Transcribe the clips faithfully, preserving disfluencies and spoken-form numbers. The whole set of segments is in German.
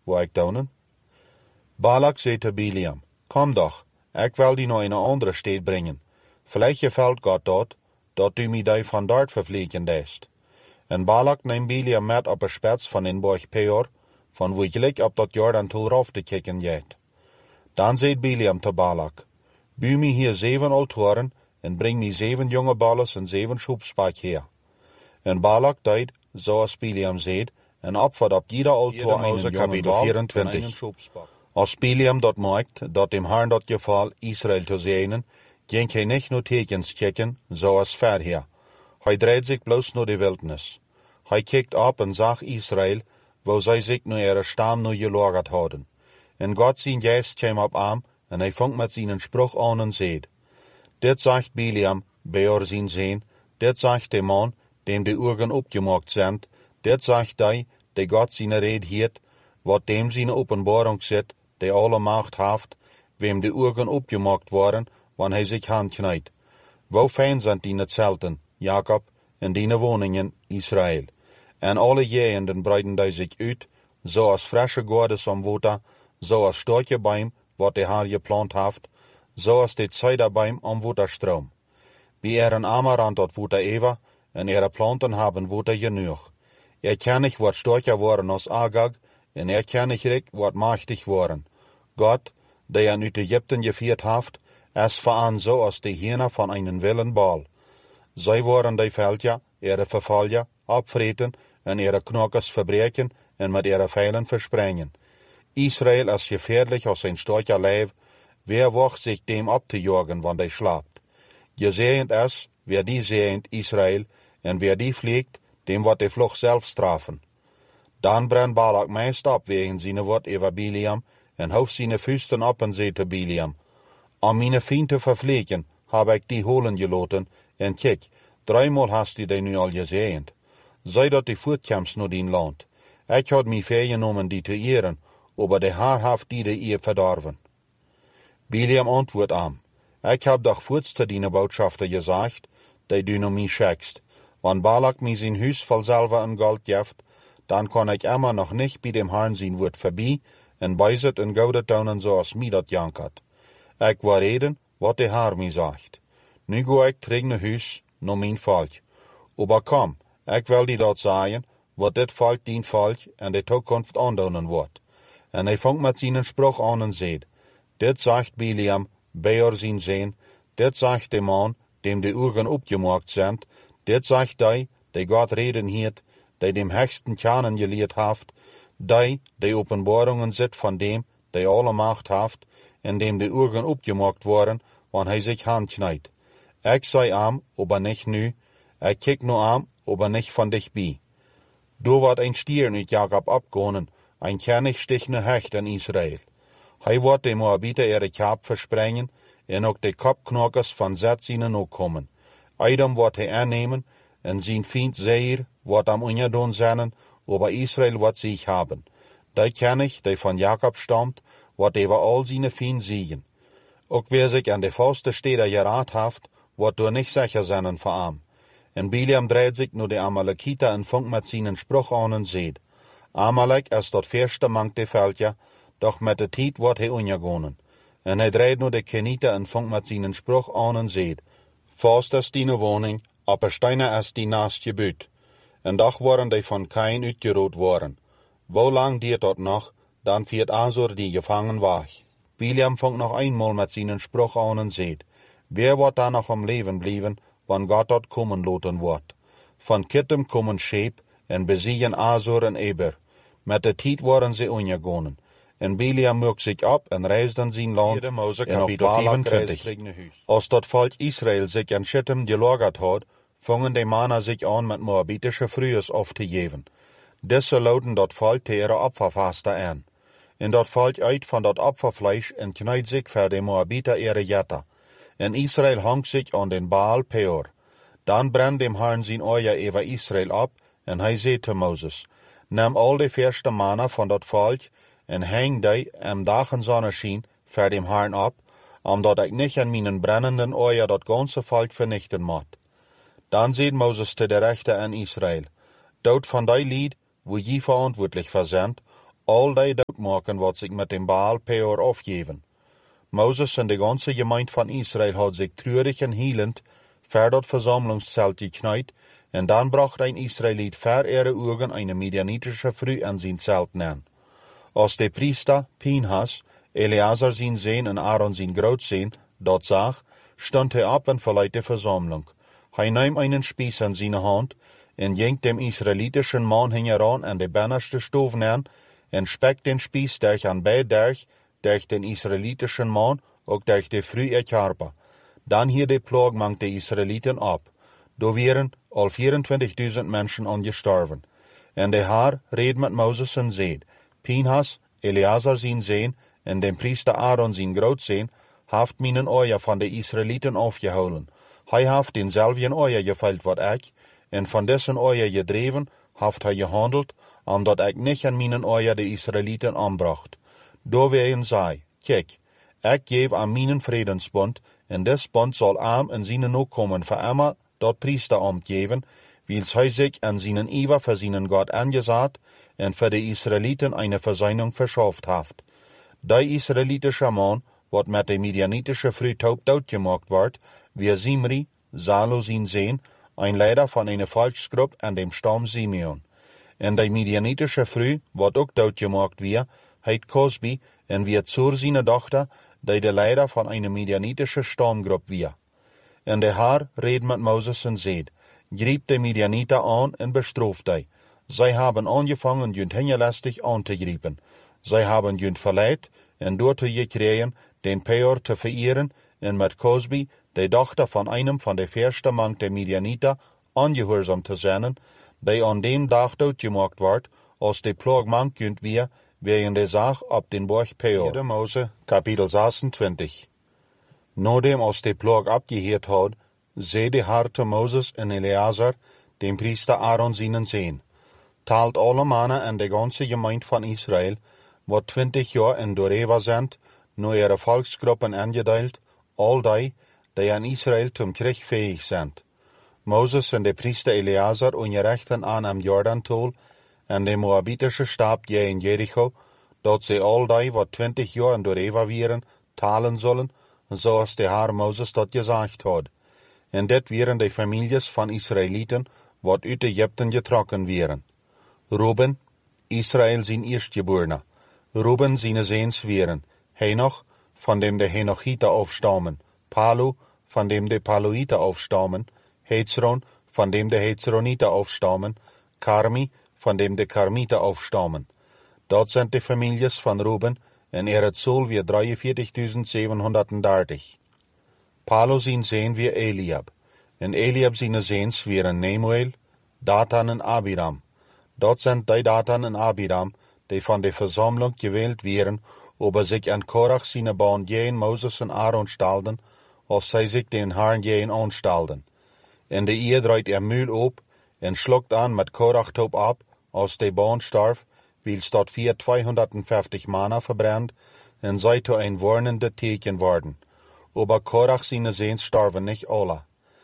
wo ik donen? Balak zei te Biliam, kom doch, ik wil die naar een andere stad brengen. Vielleicht gefällt Gott dort, dat du mij die van dort vervliegen lässt. En Balak neemt Biliam met op de spits van den Berg Peor, van wo gelijk op dat Jordan toe rauf te kijken jet. Dan zei Biliam te Balak, buur mij hier zeven altoren en breng mij zeven jonge balles en zeven schoepspak her. En Balak deed, zoals Biliam zei, en opverd op jeder altor einen jongen bal vierentwintig. Als Biliam dat maakt, dat dem Herrn dat geval Israël te zijn, ging hij niet nur tekens kijken, zoals verher. Hij dreht zich bloos naar de wildnis. Hij kijkt op en zag Israël, wo zij zich naar ihre stam nu gelagert hadden. En God zijn geest kwam op hem, en hij vangt met zijn spruch aan en zeid. Dit zegt Biliam, Beor zijn zeen, dit zegt de man, dem de ogen opgemaakt zijn, dit zegt hij, de God zijn red hiert, wat dem zijn openbaring zit, de alle macht heeft, wem de ogen opgemaakt worden, wanneer hij zich handknijdt. Wo fijn zijn die zelten, Jacob, en die woningen, Israël. En alle jehenden breiden die zich uit, zoals frische gordes om water, zoals storche Baum, wat de Herr geplant heeft, zoals de Zeiderbaum am Waterstroom. Wie er een Amarant dat Water Eva, en ihre Planten haben Water genug. Er kann nicht wat storcher worden als Agag, en er kann nicht rik wat machtig worden. Gott, der er uit Ägypten geführt heeft, es veran so als de Hühner van einen willen Bal. Zij worden die Veldja, ihre Verfalja, abvreten en ihre Knokkers verbreken en met ihre Pfeilen versprengen. Israël is gefährlich als ein storcher Leib, wer wacht sich dem abzujagen, wann der schlapt. Gesehend es, wer die sehend Israël, en wer die fliegt, dem wird de Flucht selbst strafen. Dan brennt Balak meist ab wegen seine Wort über Biliam, en hoeft seine Füßen ab en zei te Biliam, om meine Fien te vervliegen, heb ik die holen geloten, en kijk, dreimal hast du die nu al gesehend. Sei dat die voortkomst naar dien land. Ik had mij vergenomen die te ehren, aber de Herr heeft die de eer verdorven. Biliam antwoordt aan, ik heb doch voorts te die Botschafter gesagt, die du naar mij schickst. Wann Balak mij zijn huis vol zilver en gold geeft, dan kan ik immer nog niet bij dem Herrn zijn woord voorbij, en bijzet en gouden tonen zoals mij dat jankert. Ik wil reden, wat de Herr mij zegt. Nu ga ik terug naar huis, naar mijn volk. Aber kom, ik wil die dat zeggen, wat dit volk dien volk en de toekomst aandoen wordt. En hij vangt met zijn spruch aan en zegt, dit zegt Biliam, Beor zijn zeen, dit zegt de man, dem de ogen opgemaakt zijn, dit zegt hij, die God reden hiert, die dem höchsten kennen geleerd heeft, die, die openbaringen zit van dem, die alle macht heeft, en dem de ogen opgemaakt worden, wanneer hij zich handknijdt. Ik zei am, aber nicht nu, ik kijk nu am, aber nicht van dichtbij. Du wordt een stier uit Jacob abgehonen, ein kernigstichne Hecht in Israël. Hij wordt de Moabiter ihre Kap versprengen, en ook de Kopknokkers van Zet zijn ook komen. Eidem wordt hij aannemen, en zijn vriend Seir wordt am ungedon zijn, aber Israël wordt zich haben. Die König, die van Jacob stammt, wordt over al zijn vrienden siegen. Ook wer sich an de vaste steder geraad heeft, wordt door niet sicher zijn voor hem. En Biliam dreht sich nur de Amalekiter en vangt met zijn spruch aan en zegt, Amalek is dat verste mank de veldja, doch met de tijd wordt hij ondergonen. En hij dreht nur de Keniter en vangt met zijn spruch aan en zegt, vast is die woning, op een steiner is die naast je buurt. En doch worden die van Kain uitgerood worden. Wo lang diert dat nog, dan viert Azor die gevangen weg. Biliam vangt nog eenmaal met zijn spruch aan en zegt, wer wordt daar nog om leven blijven, wann Gott dort kommen loten wordt. Van Kittem komen Scheep en besiegen Azor en Eber. Met de tijd worden ze ondergonen. En Biliam mukt zich op en reist in zijn land in op Balak vijfentwintig. Als dat volk Israël zich aan Schittim gelagert had, vangen de mannen zich aan met moabitische vrues af te geven. Deze loten dat volk te ihre opfervasten aan. En dat volk uit van dat opferfleisch en knijdt zich voor de Moabiter ihre jetter. En Israël hangt zich aan den Baal Peor. Dan brennt dem Herrn zijn oor over Israël op, en hij zei te Moses, neem al de verste mannen van dat volk, en hang die am dag en zonneschien voor dem Herrn op, omdat ik niet aan mijn brennenden oor dat ganze volk vernichten moet. Dan zei Moses te de rechter aan Israël, dood van die lied, wo je verantwoordelijk voor zijn, all die dood maken wat zich met dem Baal Peor aufgeven. Moses en de ganze Gemeinde van Israel had zich treurig en hielend ver dat Versammlungszelt geknüht, en dan bracht ein Israelit ver ihre Augen eine midianitische Frau an sein Zelt nean. Als de Priester Pinhas, Eleazar sein Sohn en Aaron sein Grootzoon, dat zag, stond hij op en verliet de Versammlung. Hij nahm einen Spieß in seine Hand en jenkt dem israelitischen Mann hingeran an de bennerste Stoven an en spekt den Spieß durch an beid durch, durch den israelitischen Mann, ook durch de Früh erkarpa. Dan hier de Plag mangt de Israeliten ab. Do wären al vierentwintigduizend Menschen angestorven. En de Haar reed met Moses en zeid, Pinhas, Eleazar zijn Sohn, en dem Priester Aaron zijn Grootzoon, haft minen Oja van de Israeliten afgehouden. Hij haft denzelfden Oja geveild wat ik, en van dessen Oja gedreven, haft hij gehandeld, omdat ik niet aan minen Oja de Israeliten aanbracht. Do weien zei, kijk, ik geef aan minen Vredensbond, en des Bond zal aan en zijn nakomen voor immer dat Priesteramt geven, wils hij zich an seinen Iver für seinen Gott angesagt en für de Israeliten eine Versöhnung verschafft haft. Die israelitische Mann, wat met de midianitische Frau taub doodgemaakt wordt, wie Zimri, Salo zijn Sohn, ein Leiter von einer Volksgruppe an dem Stamm Simeon. En de midianitische Frau, wat ook doodgemaakt wie, heet Cosbi, en wie zur seine Tochter, die de Leiter von einer midianitischen Stammgruppe wie. En de Haar reed met Moses en zeid, griep de Midianiter an en bestraft die. Zij haben angefangen, junt hingelästig anzugreifen. Zij haben junt verleiht en daartoe gekregen, den Peor te verehren en met Cosbi, de dochter van einem van de verste Mank der Midianiter, angehoorzaam te zijn, die aan dem dag doodgemaakt wordt, als de Plag Mank junt weer, wegen de zaak op den Berg Peor. Vierde Mose, kapitel zesentwintig. Nodem als de Plag abgeheerd had, zei de Haar te Moses en Eleazar, dem Priester Aaron seinen Sohn, taalt alle mannen en de ganze Gemeinde van Israel, wat twintig jaar in Doreva zijn, nu ihre Volksgruppen angedeelt, al die, die aan Israel zum Krieg fähig zijn. Moses en de Priester Eleazar ungerechten aan am Jordantool, en de Moabitische Stab je in Jericho, dat ze al die, wat twintig jaar in Doreva wieren, talen zullen, zoals de Haar Moses dat gezegd had. En dit waren de families van Israeliten, wat uit Egypten getrokken waren. Ruben, Israel zijn eerstgeborene. Ruben zijn Zoons waren. Henoch, van dem de Henochiten afstammen. Palu, van dem de Paluiten afstammen. Hezron, van dem de Hezronieten afstammen. Carmi, van dem de Carmieten afstammen. Dat zijn de families van Ruben, en er het zool weer drieënveertigduizend zevenhonderddertig. Palu zijn Zoon weer Eliab, en Eliab zijn Zoons waren Nemuel, Datan en Abiram. Dat zijn die Datan en Abiram, die van de Versammlung gewählt werden, ob zich aan Korach zijn baan jeen Moses en Aaron stalden, als zij zich den Herrn jeen aanstalden. En de eer draait er muil op, en schluckt aan met Korach top ab, als de baan starf, wils dat vier tweehonderdvijftig Mana verbrennt, en zij to een warnende teken worden. Aber Korach seine Zoons starven nicht alle.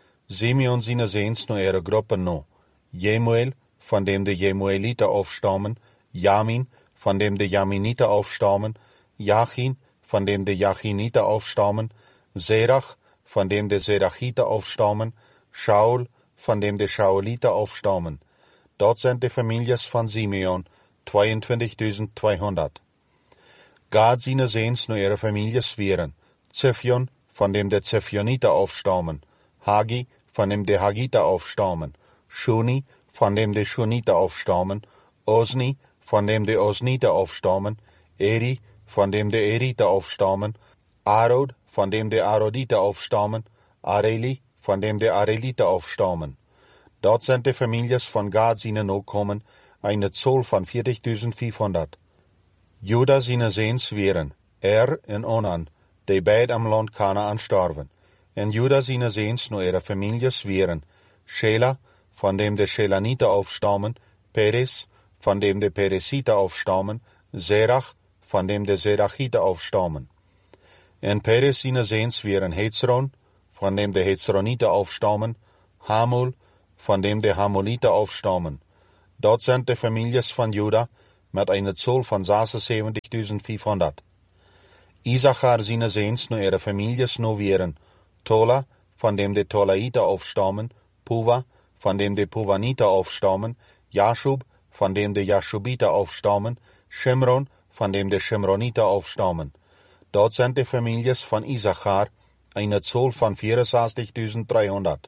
Simeon seine Zoons nur ihre Gruppen no. Jemuel, von dem de Jemueliter aufstammen, Jamin, von dem de Jaminiter aufstammen, Jachin, von dem de Jachiniter aufstammen, Serach, von dem de Serachiter aufstammen, Shaul, von dem de Shauliter aufstammen. Dort sind die Families von Simeon, zweiundzwanzigtausendzweihundert. Gad seine Zoons nur ihre Families waren, Ziphion, von dem de Ziphioniter aufstammen, Hagi, von dem de Hagiter aufstammen, Shuni, von dem de Shuniter aufstammen, Osni, von dem de Osniter aufstammen, Eri, von dem de Eriter aufstammen, Arod, von dem de Aroditer aufstammen, Areli, von dem de Areliter aufstammen. Dort sind die Families von Gad seine Nachkommen, eine Zahl von vierzigtausendvierhundert. Juda seine Zoons waren, Er en Onan, die beid am Land Kanaan starven. En Juda seine Zoons nur ihre Families waren, Shela, von dem de Shelaniter aufstammen, Peres, von dem de Peresiter aufstammen, Serach, von dem de Serachiter aufstammen. En Peres seine Zoons waren Hezron, von dem de Hezroniter aufstammen, Hamul, von dem de Hamuliter aufstammen. Dort sind die Families von Juda, met eine Zahl van zesenzeventigduizendvijfhonderd. Issachar seine Seens nu ihre Families nu wären, Tola, von dem de Tolaiter aufstammen, Puva, von dem de Puvaniter aufstammen, Jaschub, von dem de Jaschubiter aufstammen, Shimron, von dem de Shimroniter aufstammen. Dort sind die Families von Issachar, eine Zahl von vierenzwanzigtausenddreihundert.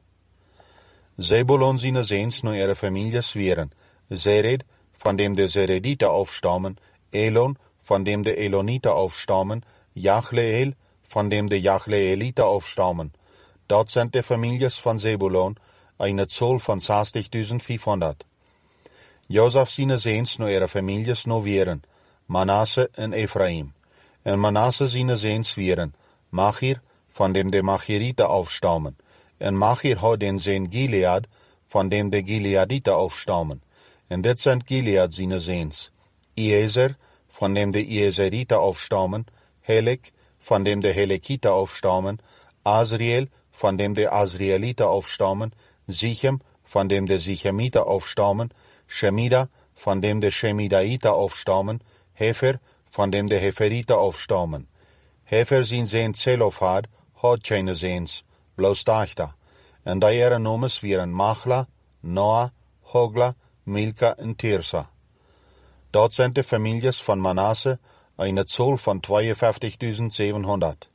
Zebulon seine Seens nu ihre Families wären, Sered, von dem de Serediter aufstammen, Elon, von dem de Eloniter aufstammen, Jachleel, von dem de Jachleeliter aufstammen. Dort sind die Families von Zebulon, eine Zahl von zestigtausendvijfhonderd. Josef seine Seens nu ihre Families nu wären, Manasse en Ephraim. En Manasse seine Seens wären, Machir, von dem de Machiriter aufstammen. En Machir hat den Seen Gilead, von dem de Gileaditer aufstammen. En dit sind Gilead seine Seens. Iezer, von dem de Iezeriter aufstammen, Helek, von dem de Helekiter aufstammen, Asriel, von dem de Asrieliter aufstammen, Sichem, von dem de Sichemiter aufstammen, Shemida, von dem de Shemidaiter aufstammen, Hefer, von dem de Heferiter aufstammen. Hefer sin Seen Zelofhad, hat keine Seens, bloß Dachter. En da ihre Nomes wären Machla, Noah, Hogla, Milka en Tirsa. Dort sind die Families von Manasse, eine Zahl von zweiundfünfzigtausendzevenhundert.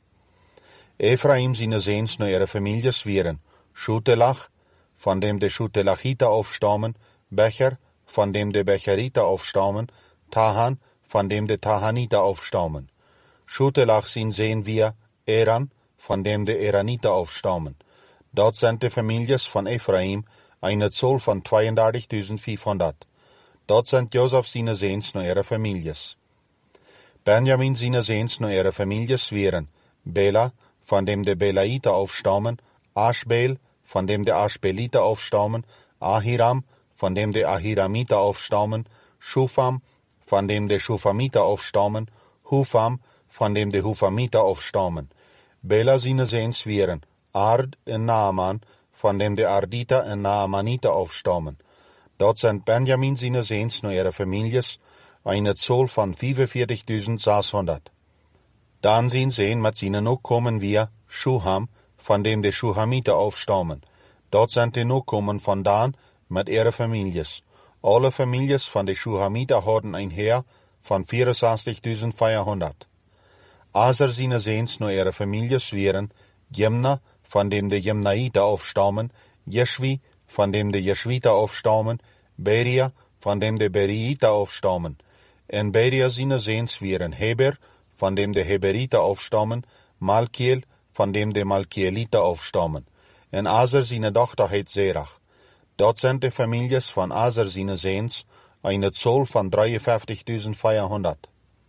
Ephraim seine Seens nu ihre Families wären, Schutelach, von dem de Schutelachiter aufstammen, Becher, von dem de Becheriter aufstammen, Tahan, von dem de Tahaniter aufstammen. Schutelach sin sehen wir, Eran, von dem de Eraniter aufstammen. Dort sind die Families von Ephraim, eine Zahl von zweiunddreißigtausendfünfhundert. Dort sind Josef seine Seens nu ihre Families. Benjamin seine Seens nu ihre Families wären, Bela, von dem de Belaiter aufstammen, Aschbel, von dem de Aschbeliter aufstammen, Ahiram, von dem de Ahiramiter aufstammen, Schufam, von dem de Schufamiter aufstammen, Hufam, von dem de Hufamiter aufstammen. Bela seine Seens wären, Ard en Naaman, von dem de Arditer en Naamaniter aufstammen. Dort sind Benjamin seine Seens nu ihre Families, eine Zahl von fünfundvierzigtausendsechshundert. Dann sind sehen mit seinen Nachkommen wir, Schuham, von dem de Schuhamiter aufstammen. Dort sind die Nachkommen von Dan mit ihre Families. Alle Families von de Schuhamiter hatten ein Heer von vierundsechzigtausendvierhundert. Aser seine Seens nu ihre Families wären, Jemna, von dem de Jemnaiter aufstammen, Jeschwi, von dem de Jeschwiter aufstammen, Beria, von dem de Beriiter aufstammen. En Beria seine Seens wären Heber, von dem de Heberiter aufstammen, Malkiel, von dem de Malkieliter aufstammen. En Aser seine Tochter heit Serach. Dort sind die Families von Aser seine Seens, eine Zahl von dreiundfünfzigtausendvierhundert.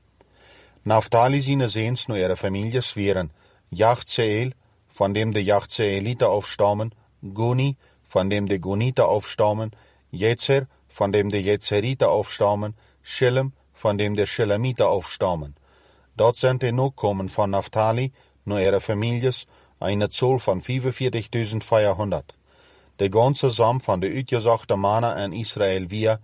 Naphtali seine Seens nu ihre Families wären, Jachzeel, von dem de Jachzeeliter aufstammen, Guni, von dem de Guniter aufstammen, Jetzer, von dem de Jetzeriter aufstammen, Schillem, von dem de Schillemiter aufstammen. Dort sind die Nachkommen von Naphtali, nur ihre Families, eine Zahl von fünfundvierzigtausendvierhundert. Der ganze Samm von der uitgezochte Mannen in Israel wir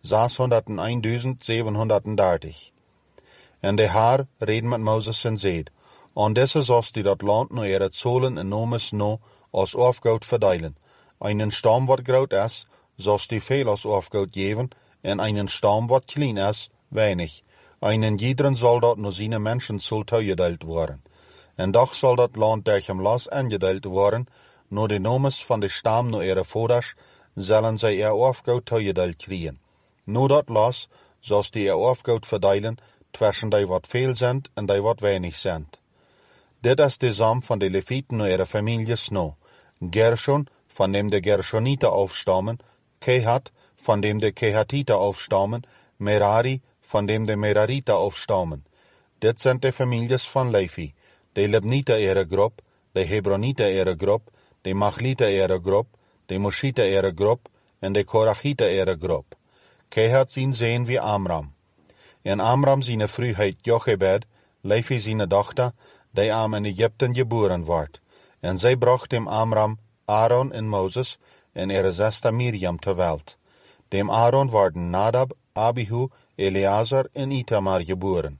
zeshonderdeintausendszevenhondertdertig. En de Haar reden met Moses en zeid, en deze zost die dat land nu ihre Zahlen en nomes no als Aufgaut verdeilen. Einen Stamm wat groot is, zost die veel als Aufgaut geven, en einen Stamm wat klein is, weinig. Einen jederen soll dat nur seine Menschen soll toegedeeld worden. En doch soll dat land durch hem las angedeeld worden, nur de nomes van de Stamm no ihre Voders, zullen zij ihr Aufgaut toegedeeld kriegen. Nur dat las, zost die ihr Aufgaut verdeilen, zwischen die wat veel sind en die wat weinig sind. Dit is de Sam van de Leviten no ihre Families no. Gershon, von dem de Gershoniter aufstammen, Kehat, von dem de Kehatiter aufstammen, Merari, von dem de Merariter aufstammen. Dit sind de Families von Levi, de Libniter ihre Grupp, de Hebroniter ihre Grupp, de Machliter ihre Grupp, de Moschiter ihre Grupp en de Korachiter ihre Grupp. Kehat zien sehen wie Amram. En Amram seine Frühheit Jochebed, Levi seine Tochter, die am in Ägypten geboren ward. En zij bracht dem Amram Aaron en Moses en ihre Schwester Miriam ter Welt. Dem Aaron waren Nadab, Abihu Eleazar en Itamar geboren.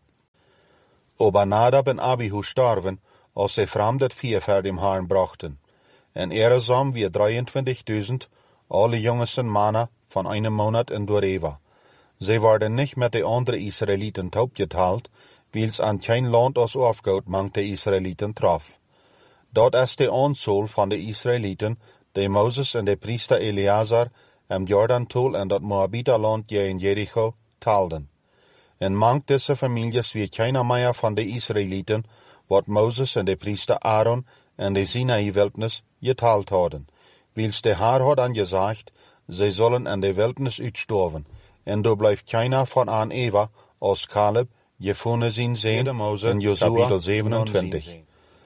Aber Nadab en Abihu starven, als sie fremdet vier vor dem Herrn brachten. En eresam wie drieëntwintigduizend, alle jongesten Männer von einem Monat in Doreva. Sie werden nicht mit den anderen Israeliten taubgeteilt, weil's an kein Land als Aufgaut mangt die Israeliten traf. Dort ist die Anzahl von den Israeliten, die Moses und der Priester Eleazar am Jordantal in das Moabiterland je in Jericho teilten. En mangt diese Families wie keiner mehr von den Israeliten, wat Moses und der Priester Aaron in der Sinai-Wildnis geteilt hadden, weil's der Herr hat angesagt, sie sollen in der Wildnis uitstorven, en do blijft keiner von an Eva, als Kaleb, Jefone zien zijn, in Josua zevenentwintig.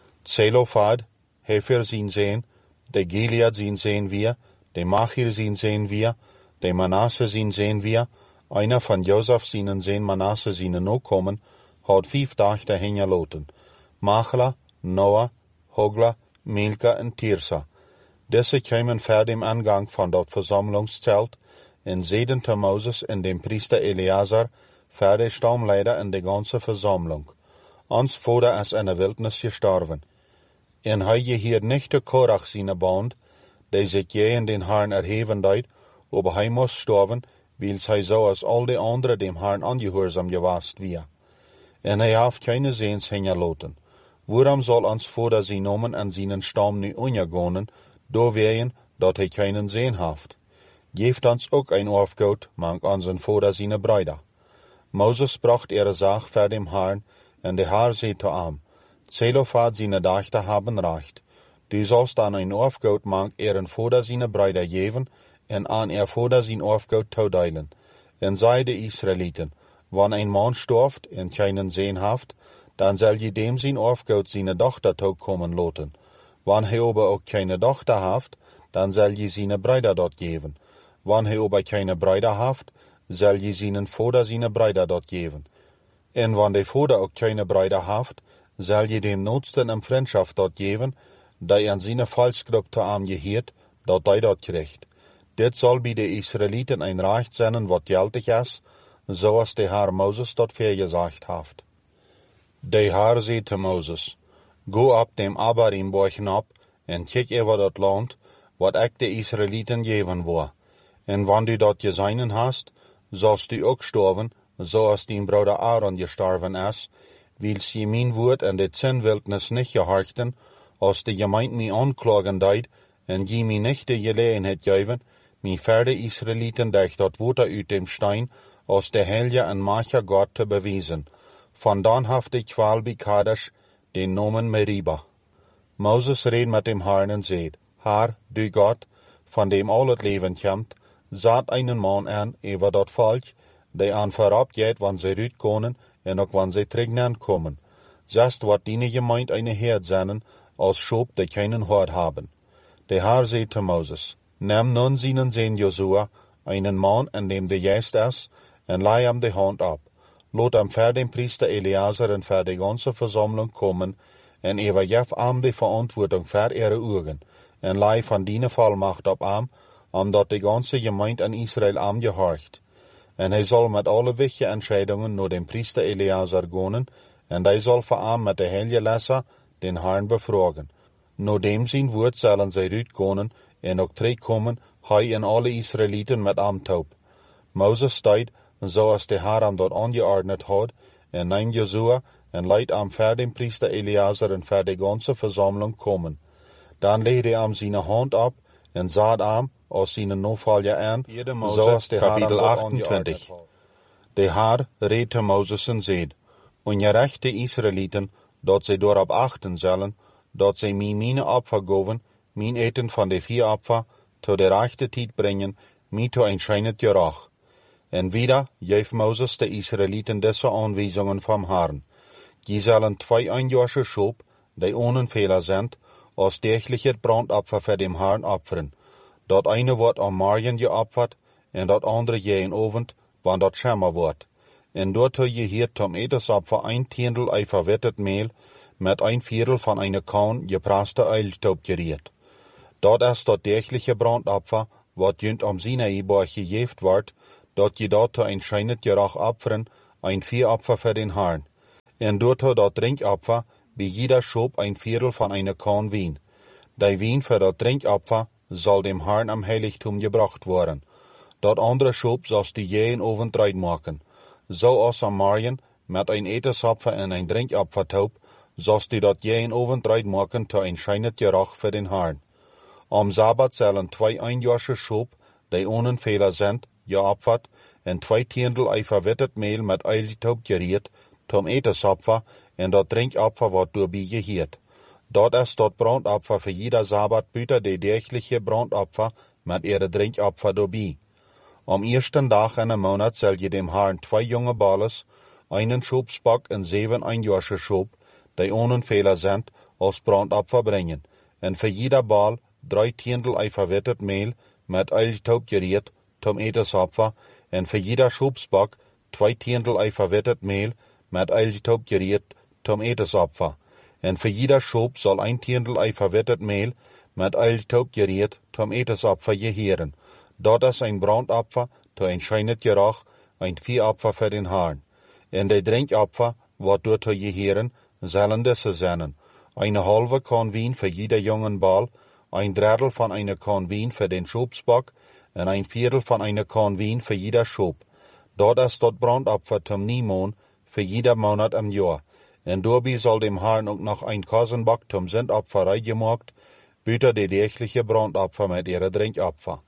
Zelofad, Hefer zien zijn, de Gilead zien zijn wir, de Machir zien zijn wir, de Manasse zien zijn wir, einer von Josef zienen zijn Manasse zienen ook komen, had vijf dagen hingelaten. Machla, Noah, Hogla, Milka en Tirsa. Diese kamen vor dem Angang von dat Versammlungszelt, en zeiden te Moses en dem Priester Eleazar, vor der Stammleiter in de ganze Versammlung. Ons Vater is in de Wildnis gestorven. En hij hier nicht de Korach seine Band, die sich je in den Herrn erheven deed, aber hij muss sterven, weils hij so als al de anderen dem Herrn angehorsam gewast wie. En hij heeft keine Seens hingelaten. Waarom soll ons Vater sie nomen en seinen Stamm nu untergehen, do wehen, dat hij keinen Sehen haft? Geeft ons ook ein Aufgaut, mang onsen Vater seine Brüder. Moses bracht ihre Sach vor dem Herrn, en der Herr sagte am, Zelofad seine Dachter haben recht. Du sollst an ein Aufgaut mang ihren Vater seine Brüder geben, en an ihr Vater sein Aufgaut toedeilen. En sei de Israeliten, wann ein Mann stirft en keinen Sehen haft, dann soll je dem sein Aufgaut seine Tochter kommen lassen. Wann er aber auch keine Tochter haft, dann soll je seine Brüder dort geben. Wann er aber keine Brüder haft, soll je seinen Vater seine Brüder dort geben. En wann der Vater auch keine Brüder haft, soll je dem Notsten im Freundschaft dort geben, der an seine Falschgruppe am gehört, dort der dort kriegt. Dit soll bei den Israeliten ein Recht sein, wat geltig ist, so als der Herr Moses dort vergesagt haft. Der Herr sagte Moses, go ab dem Abarim-Borchen ab, en kijk über dat Land, wat ik de Israeliten geben war. En wann du dort geseinen hast, sollst du auch sterben, so als dein Bruder Aaron gestorben ist, weil sie mein Wort in der Zinnwildnis nicht gehorchten, als die Gemeinde mich anklagen deed, en die mir nicht die Gelegenheit geben, mich für die Israeliten durch dat Wort uit dem Stein, als der Heilige en Macher Gott zu beweisen. Von dann haft ich Qual bei Kadesh, den Nomen Meriba. Moses redet mit dem Herrn und sagt, Herr, du Gott, von dem all het Leben kommt, saat einen Mann an, über dat Volk, die an vorab geht, wann sie rüt können, en auch wann sie trägnen kommen. Sest wat die Gemeinde eine Herd seinen, als Schop, die keinen Hort haben. Der Herr sagt zu Moses, nimm nun seinen Sohn Josua, einen Mann, an dem der Geist ist, en leih ihm die Hand ab. Lot am vor dem Priester Eleazar und vor die ganze Versammlung kommen, en übergib ihm die Verantwortung für ihre Augen, en leih von diene Vollmacht ab ihm, um dat die ganze Gemeinde an Israel am gehorcht. En hij soll mit alle wichtige Entscheidungen nur dem Priester Eleazar gehen, en hij soll vor ihm mit der Heilige Lesser den Herrn befragen. Nur dem sein Wort sollen sie rütgehen, en auch terugkommen, hij en alle Israeliten mit ihm taub. Moses steht, so als der Herr ihm dort angeordnet hat, en nein Josua, en leidt am vor dem Priester Eleazar und vor die ganze Versammlung kommen. Dann legte er ihm seine Hand ab, en saat ihm, als seinen Nachfolger an, so als der Kapitel achtentwintig. Der Herr redete Moses und sagt, ungerechte Israeliten, dat sie darauf achten sollen, dat sie mir meine Opfer geben, mein Eten von den vier Opfer, zu der rechten Zeit bringen, mir zu ein scheinet Gerach. En wieder gab Moses den Israeliten diese Anweisungen vom Herrn. Die sollen zwei einjährige Schop, die ohne Fehler sind, als tägliche Brandopfer für den Herrn opfern. Dat eine wordt am Morgen geopfert, en dat andere jeden Abend, wann dat schemmer wordt. En dort je hier zum Etesopfer ein Tiendel ei verwettet Mehl, mit ein Viertel von einer Korn gepraste Eilstaub geriert. Dort ist dat tägliche Brandopfer, wat jünt am Sinai-Berg gegeft wordt, dat je dat een schijnet gerach opferen, een Viehopfer für den Herrn. En dort dat Trinkopfer, bij jeder Schop ein Viertel von einer Korn Wien. Die Wien für dat Trinkopfer soll dem Herrn am Heiligtum gebracht worden. Dat andere Schop sollst du jeden Abend machen. So als am Morgen mit ein Etesopfer en ein Trinkopfertaub, sollst du dat jeden Abend machen zu ein scheinet Gerach für den Herrn. Am Sabbat sollen zwei einjährige Schop, die ohne Fehler sind, geopfert, en zwei Tiendel ei verwettet Mehl mit Eiltaub geriet, zum Etesopfer, en dat Trinkopfer wordt doorbij geheerd. Dat is dat Brandopfer für jeder Sabbat büter de dergliche Brandopfer mit ihre Trinkopfer doorbij. Am ersten Tag in der Monat soll je dem Herrn zwei junge Balles, einen Schopsbock en zeven einjährige Schop, die ohne Fehler sind, als Brandopfer bringen, en für jeder Bal drei Tiendel ei verwettet Mehl mit Eiltaub geriet, zum Etesopfer, en für jeder Schopsbock zwei Tiendel ei verwettet Mehl mit Eiltaub geriet, zum Etesopfer. En für jeder Schop soll ein Tiendel ei verwettet Mehl mit Eiltaub geriet, zum Etesopfer geheeren. Dat is ein Brandopfer, to ein scheinet Gerach, ein Viehopfer für den Herrn. En de Drinkopfer, wat dort to geheeren, sollen desse zijn. Eine halbe Korn Wien für jeder jungen Bal, ein Drittel von einer Korn Wien für den Schopsbock, en ein Viertel von einer Korn Wien für jeder Schop. Dat is dat Brandopfer zum Niemon, für jeder Monat im Jahr. En doorbij soll dem Herrn auch noch ein Kosenbock zum Sündopferei gemacht, büter de dergliche Brandopfer mit ihre Drinkopfer.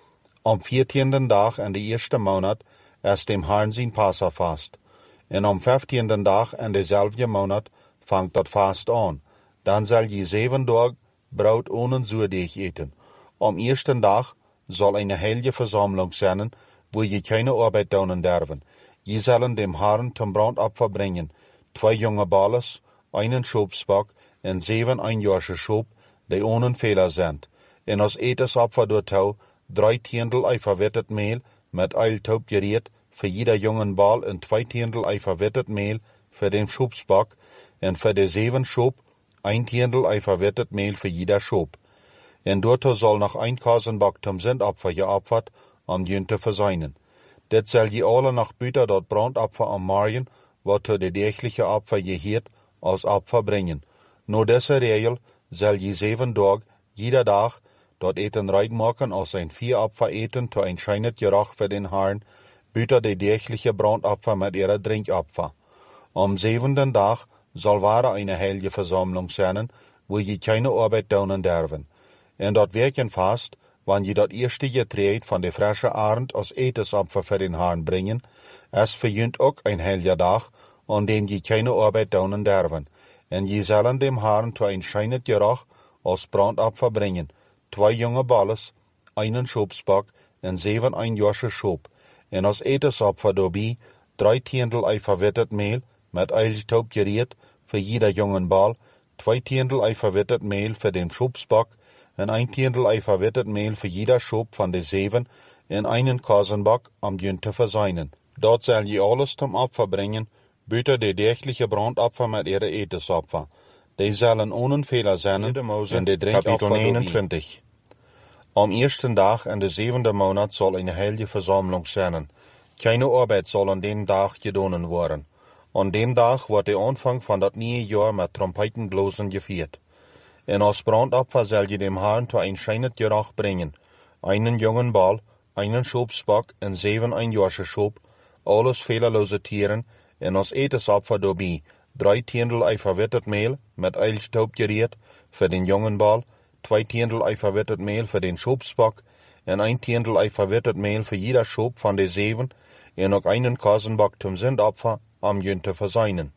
Am vierzehnten Tag in de eerste Monat ist dem Herrn sein Passafast. En am fünfzehnten Tag in dezelfde Monat fangt dat Fast an. Dann soll je zeven Tag Brot ohne Zuurdeeg eten. Am ersten Tag soll eine heilige Versammlung sein, wo je keine Arbeit tun dürfen. Je sollen dem Herrn zum Brandopfer bringen, zwei junge Balles, einen Schopsbock en zeven einjährige Schop, die ohne Fehler sind. En als Etesopfer dortau drei Tiendel ei verwettet Mehl mit Eiltaub geriet, für jeder jungen Bal en zwei Tiendel ei verwettet Mehl für den Schopsbock, en für de zeven Schop ein Tiendel ei verwettet Mehl für jeder Schop. En dorto soll noch ein Kosenbock zum Sündopfer geopfert, am Jünte verseinen. Det soll je alle noch büter dort Brandopfer am Morgen, wat to de dergliche Opfer geheert, als Opfer bringen. Nur diese Regel soll je zeven Tag, jeder Tag, dort eten reinmachen als ein Viehopfer eten, to ein scheinet Gerach für den Herrn, büter de dergliche Brandopfer mit ihrer Drinkopfer. Am zevenden Tag soll wahre eine heilige Versammlung sein, wo je keine Arbeit tun dürfen. En dort werken fast, wann je dat erste Getreid von de frische Arend als Etesopfer für den Herrn bringen, es verjünt auch ein heiliger Tag, an dem je keine Arbeit tun dürfen. En je sollen dem Herrn to ein scheinet Gerach als Brandopfer bringen, zwei junge Balles, einen Schopsbock en zeven einjährige Schop, en als Etesopfer dabei drei Tiendel ei verwettet Mehl mit Eiltaub geriet, für jeder jungen Bal, zwei Tiendel ei verwettet Mehl für den Schopsbock, en ein Tiendel ei verwettet Mehl für jeder Schop von de zeven, en einen Kosenbock am Jünte verseinen. Dort soll je alles zum Opfer bringen, büter de dergliche Brandopfer mit ihre Etesopfer. Die sollen ohne Fehler sein, in de Drinkopfer eenentwintig. Am ersten Tag in de zevende Monat soll eine heilige Versammlung sein. Keine Arbeit soll an dem Tag gedonen worden. An dem Tag wird der Anfang von dat nieuwe Jahr mit Trompetenblosen geviert. En als Brandopfer soll je dem Herrn to ein scheinet Gerach bringen, einen jungen Bal, einen Schopsbock en zeven einjährige Schop, alles fehlerlose Tieren, en als Etesopfer dabei drei Tiendel ei verwettet Mehl mit Eiltaub geriet für den jungen Bal, zwei Tiendel ei verwettet Mehl für den Schopsbock, en ein Tiendel ei verwettet Mehl für jeder Schop von de zeven, en auch einen Kosenbock zum Sündopfer am Jünte verseinen.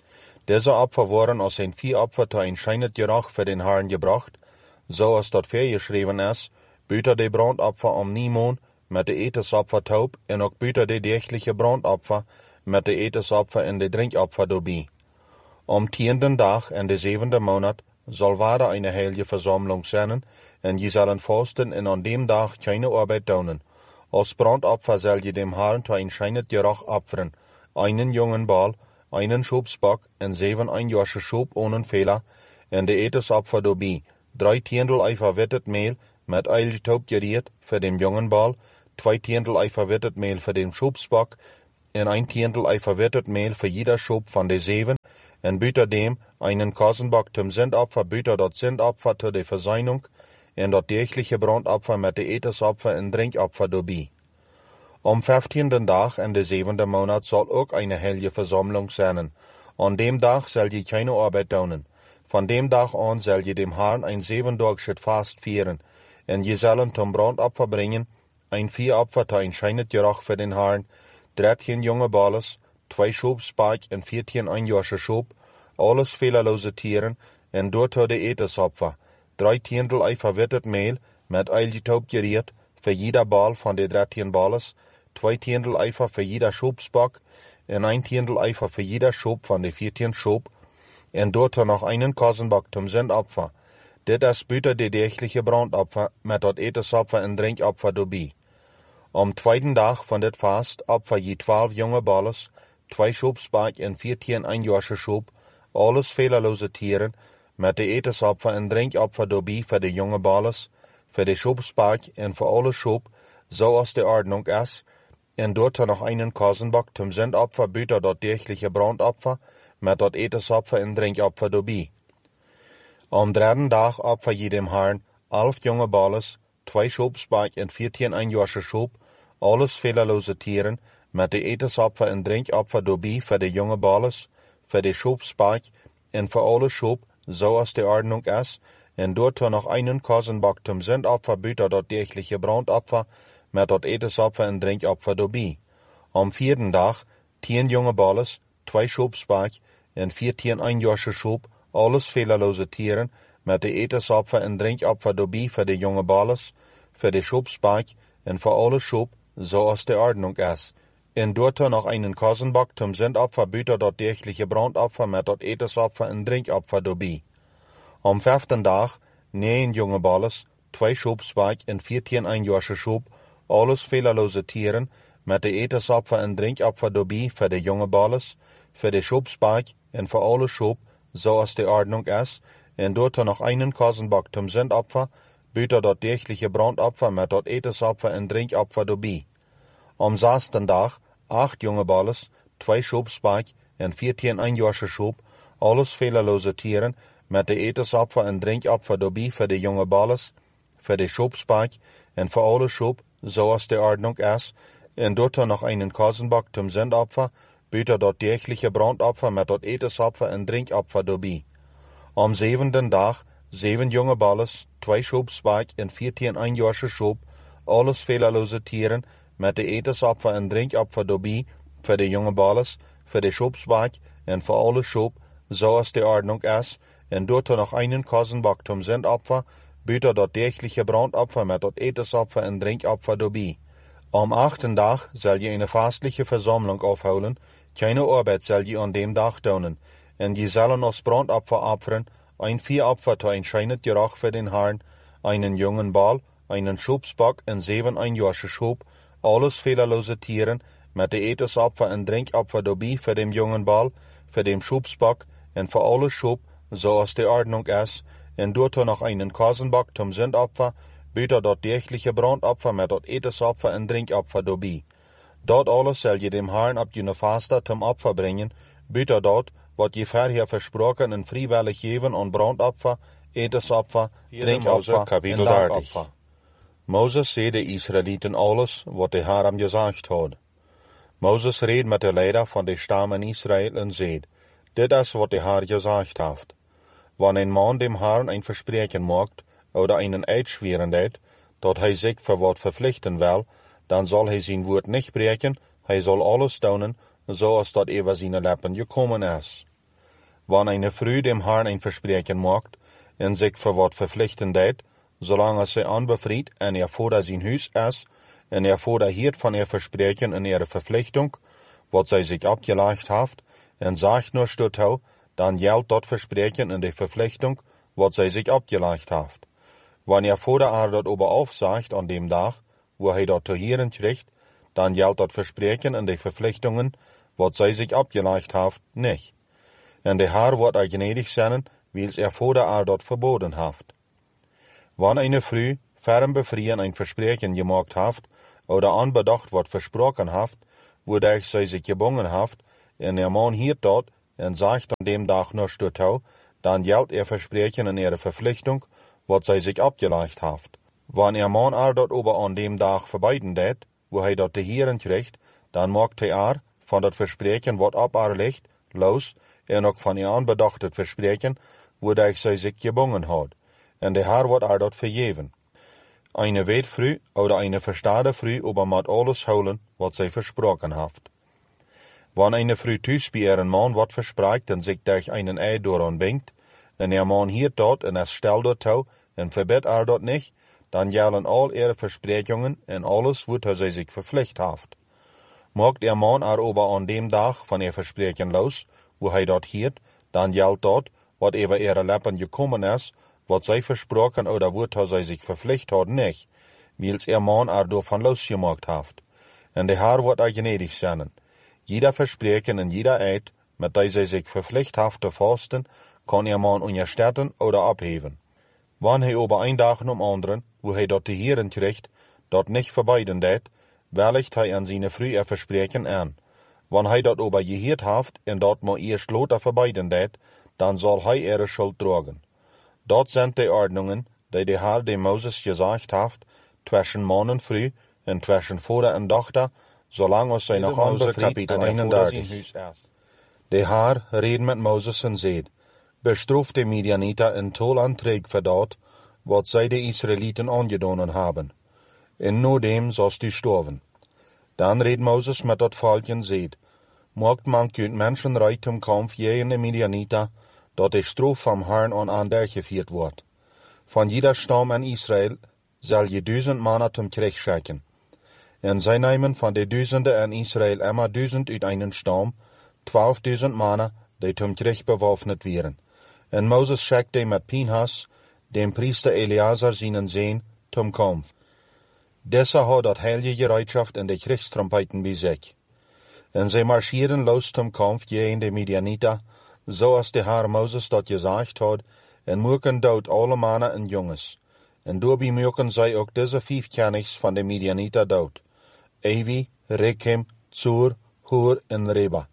Diese Opfer wurden als ein Viehopfer zu ein scheinet Gerach für den Herrn gebracht, so als dort geschrieben ist, büter de Brandopfer am Niemon mit de Etesopfer taub, en auch büter de dergliche Brandopfer mit de Etesopfer en de Drinkopfer dabei. Am tienden Tag in de zevende Monat soll wahre eine heilige Versammlung sein, en je sollen fasten en an dem Tag keine Arbeit tun. Als Brandopfer soll je dem Herrn zu ein scheinet Gerach opfern, einen jungen Bal, einen Schopsbock en zeven einjährige Schop ohne Fehler, en de Etesopfer dabei, drei Tiendel ei verwettet Mehl mit Eiltaub geriet für den jungen Bal, zwei Tiendel ei verwittet Mehl für den Schubsbock, en ein Tiendel ei verwittet Mehl für jeder Schub von de Zeven, en büter dem einen Kosenbock zum Sindopfer, büter dort Sindopfer zu de Verseinung, en dort kirchliche Brandopfer mit de Etesopfer en Drinkopfer dobi. Am vijftienden Tag in de zevende Monat soll ook eine heilige Versammlung sein. An dem Tag soll je keine Arbeit tun. Von dem Tag an soll je dem Herrn ein siebendagsches Fast feiern, en je sollen zum Brandopfer bringen, ein Viehopfer zu ein scheinet Geruch für den Herrn, dreizehn junge Balles, zwei Schubspark en vierzehn einjährige Schub, alles fehlerlose Tieren, en dort de Etesopfer, drei Tiendel ei verwittet Mehl, mit eilgetaubt geriert, für jeder Ball von de dreizehn Balles, zwei Tiendel Eifer für jeder Schubsbock, en ein Tiendel Eifer für jeder Schub von de vierzehn Schub, en dort noch einen Kosenbock zum Sindopfer. Dit is buiten de dergelijke Brandopfer, met dat Etesopfer en Drinkopfer dobi. Am zweiten Tag von dit Fast opfer je twaalf junge Balles, zwei Schubsbock en vierzehn einjährige Schub, alles fehlerlose Tieren, met de Etesopfer en Drinkopfer dobi für de junge Balles, für de Schubsbock en für alle Schub, so als de Ordnung is, en dort noch einen Kosenbock zum Sindopfer, büter dort dergelijke Brandopfer, met dat Etesopfer en Drinkopfer dobi. Am dritten Tag opfer je dem Herrn elf junge Balles, zwei Schubsbock en vierzehn einjährige Schub, alles fehlerlose Tieren, met de Etesopfer en Drinkopfer dobi für de junge Balles, für de Schubsbock en für alle Schub, so als de Ordnung is, en dort noch einen Kosenbock zum Sindopfer, büter dort dergelijke Brandopfer, met dat Etesopfer en Drinkopfer dobi. Am vierten Tag tien junge Balles, zwei Schubsbock en vierzehn einjährige Schub, alles fehlerlose Tieren, met de Etesopfer en Drinkopfer dobi für de junge Balles, für de Schubsbock en für alle Schub, so als de Ordnung is. En dort noch einen Kosenbock zum Sindopfer, büter dort dergelijke Brandopfer, met dat Etesopfer en Drinkopfer dobi. Am vijften Tag negen junge Balles, zwei Schubsbock en vierzehn einjährige Schub, alles fehlerlose Tieren, met de Etesopfer en Drinkopfer dobi für de junge Balles, für de Schubsbock en für alle Schub, so als de Ordnung is, en dort noch einen Kosenbock zum Sindopfer, büter dort dergelijke Brandopfer, met dat Etesopfer en Drinkopfer dobi. Am zesden Tag acht junge Balles, zwei Schubsbock en vierzehn einjährige Schub, alles fehlerlose Tieren, met de Etesopfer en Drinkopfer dobi für de junge Balles, für de Schubsbock en für alle Schub, so als de Ordnung is, en dort noch einen Kosenbock zum Sindopfer, büter dort dergelijke Brandopfer, met dat Etesopfer en Drinkopfer dobi. Am zevenden Tag zeven junge Balles, zwei Schubsbock en vierzehn einjährige Schub, alles fehlerlose Tieren, met de Etesopfer en Drinkopfer dobi, für de junge Balles, für de Schubsbock en für alle Schub, so als de Ordnung is, en dort noch einen Kosenbock zum Sindopfer, büter dort dergelijke Brandopfer, met dat Etesopfer en Drinkopfer dobi. Am achten Tag soll je eine fastliche Versammlung aufholen, keine Arbeit soll je an dem Tag tun, en je sollen als Brandopfer opfern, ein Viehopfer zu ein scheinet Geruch für den Herrn, einen jungen Ball, einen Schubsbock en zeven einjährige Schub, alles fehlerlose Tieren, met de Etesopfer en Drinkopfer dobi für den jungen Ball, für den Schubsbock en für alle Schub, so als de Ordnung is, en dort noch einen Kosenbock zum Sindopfer, büter dort dergelijke Brandopfer met dat Etesopfer en Drinkopfer dobi. Dort alles soll je dem Herrn ab jene Faste zum Opfer bringen, büter dort, wat je vorher versprochen en freiwillig geven an Brandopfer, Etesopfer, Drinkopfer en Dankopfer. Moses zei de Israeliten alles, wat de Herr hem gezegd had. Moses reed met de leider van de stammen Israël en zei, dit is wat de Herr gezegd heeft. Wanneer een man dem Herrn ein Versprechen macht, oder einen Eid schweren lässt, dat hij zich voor wat verpflichten will, dan zal hij zijn woord niet breken, hij zal alles doen, zoals dat über seine Lippen gekommen is. Wanneer eine Frau dem Herrn ein Versprechen macht, en zich voor wat verpflichten lässt, zolang zij anbefried en er voor zijn huis is, en er voor hiert van ihr Versprechen en ihre Verpflichtung, wat zij zich abgelegt heeft, en sagt nur stutthau, dan geldt dat Versprechen en de Verpflichtung, wat zij zich abgelegt heeft. Wanneer vorder er dat ober sagt an dem Tag, wo hij dat te hören kriegt, dann geldt dat Versprechen en de Verpflichtungen, wat zij zich abgelegt heeft, nicht. En de Herr wordt er gnädig zijn, wils er vorder er dat verboden heeft. Wann eine Frau fern befrieren ein Versprechen gemacht heeft, oder anbedacht wat versprochen haft, wodurch zij sich gebungen haft, en der Mann hier dort, en sagt an dem Tag noch stutau, dann geldt er Versprechen in ihre Verpflichtung, wat zij sich abgeleicht haft. Wann er Mann ar dort ober an dem Tag verbeiden det, wo hij dort de Hieren kriegt, dann mag hij ar, van dat Versprechen wat ab ar legt, los, en ook van ihr anbedachtet Versprechen, wodurch zij sich gebungen hat, en de haar wat ar dort vergeven. Eine weet früh oder eine verstade früh ober mat alles holen, wat zij versprochen haft. Wann eine früh thuis bij ihren Mann wat verspraakt en sich durch einen Ei doran bingt, en ihr Mann hier dort en es stel dort tau, en verbet ar dort nicht, dann gelten all ihre Versprechungen en alles, wozu sie sich verpflicht haft. Mogt ihr Mann ar ober an dem Tag von ihr Versprechen los, wo hij dort hiert, dann gelt dort, wat über ihre Lippen gekommen ist, wat zij versprochen oder wozu sie sich verpflicht hat nicht, wils ihr Mann ar davon losgemacht haft. En de haar wordt er gnädig zijn. Jeder Versprechen en jeder Eid, mit der sie sich verpflicht hafte fasten, kann ihr Mann unterstützen oder abheben. Wann hij ober ein Tag um anderen, wo hij dort die Hieren kriegt, dort nicht verbeiden det, welligt hij an seine früher Versprechen an. Wann hij dort ober gehiert haft en dort mo erst loter verbeiden det, dann soll hij ihre Schuld tragen. Dort sind die Ordnungen, die der Herr dem Moses gesagt haft, zwischen Mann und Früh und zwischen Vater und Tochter, solange es seine Hand befriedigt en eenendertig. Der Herr redet mit Moses und sagt, bestraft die Midianiter in Tollanträg für dort, wat zij de Israeliten angedonen haben. En nur dem sollst du sterben. Dann redet Moses mit dat Volk und sagt, mogt man kunt Menschen reit im Kampf gegen de Midianiter, dat de Straf vom Herrn an andergeviert wordt. Van jeder Stamm in Israel zal je duizend Männer zum Krieg schicken. En zij nemen van de duizenden in Israel immer duizend uit einen Stamm, twaalfduizend Männer, die zum Krieg bewaffnet wären. En Moses schickte mit Pinhas, dem Priester Eleazar seinen Sohn, zum Kampf. Dieser hat dat heilige Gereitschaft in de Kriegstrompeten bei sich. En sie marschieren los zum Kampf gegen die Midianiter, so als der Herr Moses dat gesagt hat, en mögen dort alle Männer und Junges. En dabei mögen sie auch diese fünf Königs von den Midianiter dort. Evi, Rekem, Zur, Hur und Reba.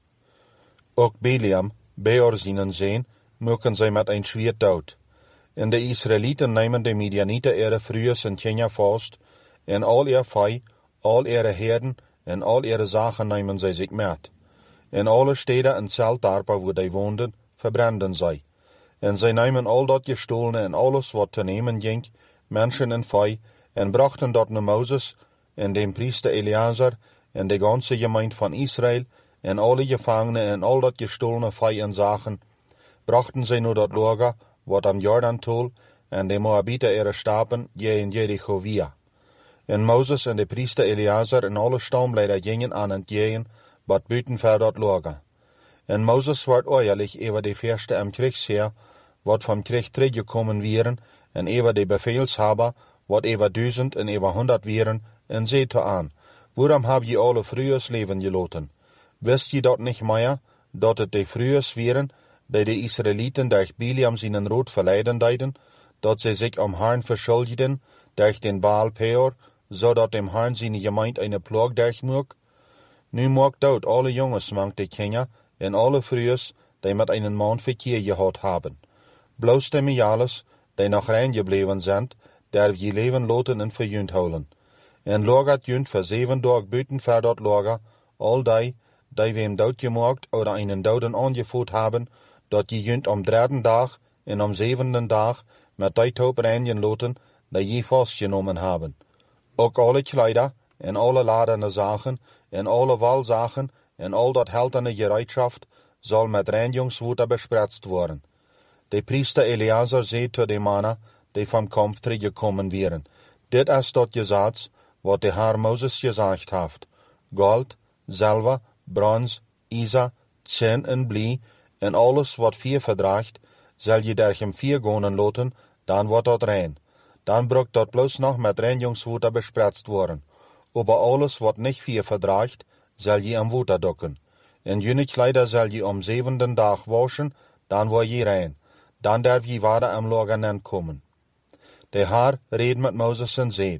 Auch Biliam, Beor seinen Sohn, mögen sie mit ein Schwert dort. En de Israeliten nehmen die Midianiter ihre Frühes und Kinder fast, en all ihr Vieh, all ihre Herden, en all ihre Sachen nehmen sie sich mit. En alle Städte und Zeltdorpen, wo die woonden, verbrennen sie. En sie nehmen all dat gestohlene en alles, wat zu nehmen ging, Menschen en Vieh, en brachten dort naar Moses, en dem Priester Eleazar, en de ganze Gemeinde von Israel, en alle Gefangene en all dat gestohlene Vieh en Sachen, brachten sie nur dat Lager, wat am Jordan-Tol, en de Moabiter ihre Staben, gegen Jericho via. En Moses en de Priester Eleazar en alle Stammleider gingen an en gegen, wat buiten ver dat Lager. En Moses werd oorlijk über de Verste am Kriegsheer, wat vom Krieg teruggekommen wären, en über de Befehlshaber, wat über duizend en über honderd wären, en seete an, waarom hab je alle frühes Leben gelaten? Wisst je dat nicht mehr, dat het de frühes wären, die de Israeliten durch Biliam seinen Rot verleiden deiden, dat sie sich am Herrn verschuldigten, durch den Baal Peor, so dat dem Herrn seine Gemeinde eine Plag durchmog? Nu mag dort alle Junges mank de Kinder, en alle frühes, die mit einem Mann Verkehr gehad haben. Bloß die Mijales, die noch rein gebleven sind, der je leven loten en verjünd holen. En lagert jünd für zeven Tag buiten ver dat Lager, all die, die wem dood gemaakt oder einen Doden angevoerd haben, dat je jünd am dritten Tag en am zevenden Tag mit die Taub reinigen loten, die je vastgenommen haben. Ook alle Kleider, en alle ladene Sachen, en alle Wahlsachen, en al dat heldene Gereitschaft, soll mit Reinigungswater bespritzt worden. De Priester Eleazar zei zu de Männer, die vom Kampf teruggekommen wären, dit is dat Gesetz, wat de Herr Moses gesagt haft. Gold, Silber, Bronze, Isa, Zinn en Blie, en alles wat vier verdraagt, zal je durch hem vier gonen loten, dan wordt dat rein. Dan brukt dat bloß noch mit Reinigungswater bespritzt worden. Aber alles wat nicht vier verdraagt, zal je am Water ducken. En jene Kleider zal je am zevenden Tag waschen, dan word je rein. Dan darf je wieder am Lager kommen. Der Herr redet mit Moses und sagt,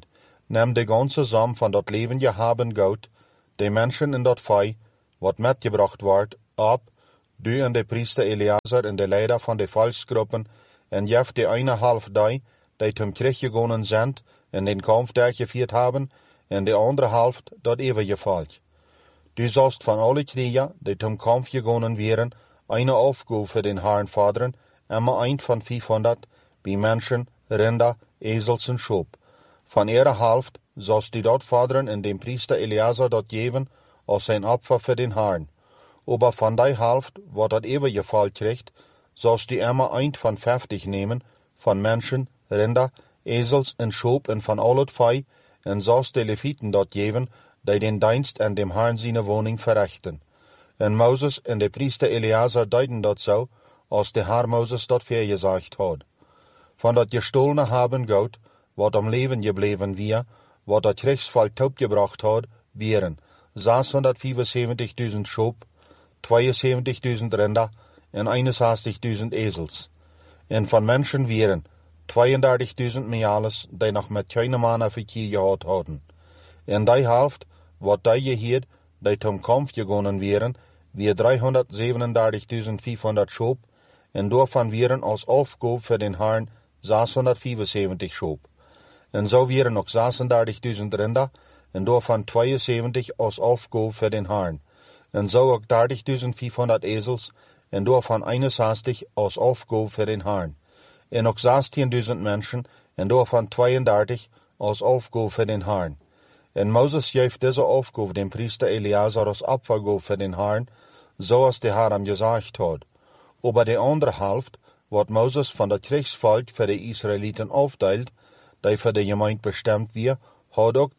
nimm de ganze Samen van dat levende haben goud, de Menschen in dat Fei, wat metgebracht wordt, ab, du en de priester Eleazar en de leider van de volksgroepen, en jef de eine half die, die zum Krieg gegangen sind, en den Kampf daar gevierd haben, en de andere half dat eeuwige volk. Du sollst van alle Krieger, die zum Kampf gegangen wären, eine Aufgabe für den Herrn fordern, immer ein von vierhundert, wie Menschen, Rinder, Esels und Schop. Von ihrer Hälfte sollst du dort fordern und dem Priester Eleazar dort geben, als sein Opfer für den Herrn. Aber von der Hälfte, wo das ewige Volk kriegt, sollst du immer ein von fünfzig nehmen, von Menschen, Rinder, Esels und Schop und von allet Vieh, und sollst die Leviten dort geben, die den Dienst an dem Herrn seine Wohnung verrichten. Und Moses und der Priester Eleazar deuten dort so, als der Herr Moses dort vorgesagt hat. Von dat gestohlene haben Gold, wat am Leben gebleven wir, wat dat Kriegsvolk taubgebracht hat, wären sechshundertfünfundsiebzigtausend Schop, zweiundsiebzigtausend Rinder und einundsechzigtausend Esels. Und von Menschen wären zweiunddreißigtausend mehr alles, die noch mit keinem Mann Verkehr gehabt hatten. In die Hälfte, wat die gehört, die zum Kampf gegangen wären, wir dreihundertsiebenunddreißigtausendfünfhundert Schop, und davon wären als Aufgabe für den Herrn sechshundertfünfundsiebzig Schop. Und so wären noch sechsunddreißigtausend Rinder, und davon zweiundsiebzig als Aufgabe für den Herrn. Und so auch dreißigtausendfünfhundert Esels, und davon einundsechzig als Aufgabe für den Herrn. Und noch sechzehntausend Menschen, und davon zweiunddreißig als Aufgabe für den Herrn. Und Moses gab diese Aufgabe dem Priester Eleazar als Opfergabe für den Herrn, so als der Herr ihm gesagt hat. Aber die andere Hälfte, wat Moses von der Kriegsvolk für die Israeliten aufteilt, die für die Gemeinde bestimmt wird, hat auch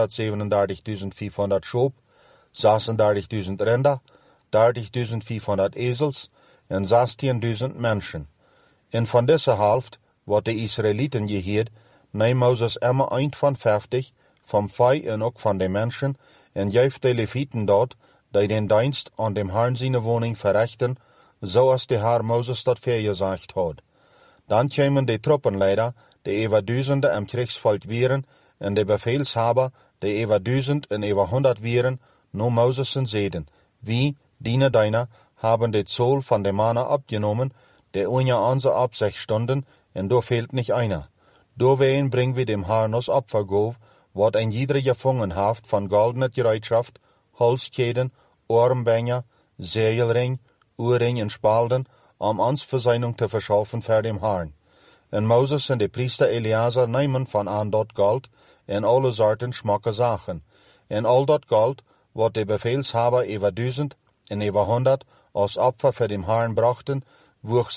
dreihundertsiebenunddreißigtausendfünfhundert Schop, sechsunddreißigtausend Rinder, dreißigtausendfünfhundert Esels und sechzehntausend Menschen. Und von dieser Hälfte, wat die Israeliten gehört, nahm Moses immer ein von fünfzig, vom Vieh und auch von den Menschen, und gab die Leviten dort, die den Dienst an dem Herrn seine Wohnung verrichten, so als der Herr Moses dort vorgesagt hat. Dann kämen die Truppenleiter, die über Tausende im Kriegsvolk wären, und die Befehlshaber, die über Tausend und über Hundert wären, nur Moses und Seden. Wie, Diener deiner, haben die Zoll von den Mannen abgenommen, die ohne unsere Absicht stunden, und da fehlt nicht einer. Dowein bringen wir dem Herrn als Opfergabe, wat ein jeder gefangen haft von goldener Gereitschaft, Holzkeden, Armbänder, Segelring, Uhrring und Spalden, um uns Versöhnung zu verschaffen für dem Herrn. Und Moses und die Priester Eleazar nehmen von an dort Gold in alle Sorten schmacke Sachen. In all dort Gold, wat die Befehlshaber über Tausend und über Hundert als Opfer für den Herrn brachten, wog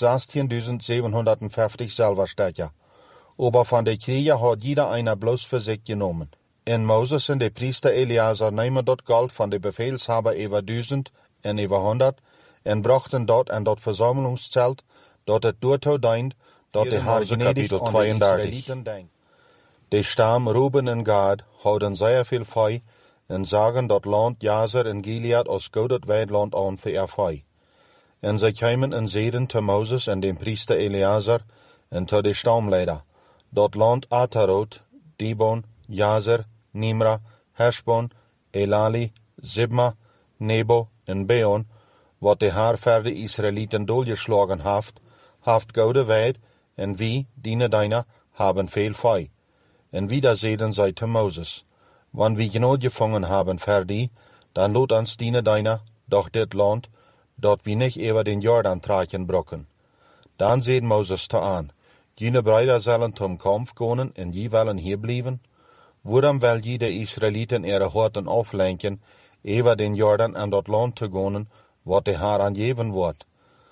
sechzehntausendsiebenhundertfünfzig Silberstecher. Aber von den Krieger hat jeder einer bloß für sich genommen. Und Moses und die Priester Eleazar nehmen dort Gold von den Befehlshaber über Tausend und über Hundert und brachten dort an dort Versammlungszelt, dort het Dorto deint, dort der Herr gnädig an die Israeliten denkt. Die Stamm Ruben und Gad houden sehr viel Vieh und sagen dort Land Jazer und Gilead als gutes Weidland an für ihr Vieh. Und sie kamen und seden zu Moses und dem Priester Eleazar und zu den Stammleiter. Dort Land Atarot, Dibon, Jazer, Nimra, Heshbon, Elali, Sibma, Nebo und Beon, wat de Herr für die Israeliten durchgeschlagen haft, haft gode Weid, und wie, Diener deiner, haben viel Vieh. Und wieder seden sie zu Moses, wann wir genug gefangen haben für die, dann lot uns Diener deiner, doch dit Land, dort wir nicht über den Jordan tragen brocken. Dann sehen Moses zu an, jene Brüder sollen zum Kampf gehen und je wollen hier bleiben? Worum will je die Israeliten ihre Horten auflenken, über den Jordan an dort Land zu gehen, wat der Herr angeben wird?